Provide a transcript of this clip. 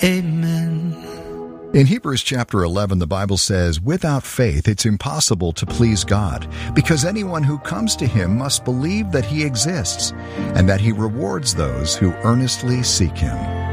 Amen. In Hebrews chapter 11, the Bible says, "Without faith it's impossible to please God, because anyone who comes to him must believe that he exists, and that he rewards those who earnestly seek him."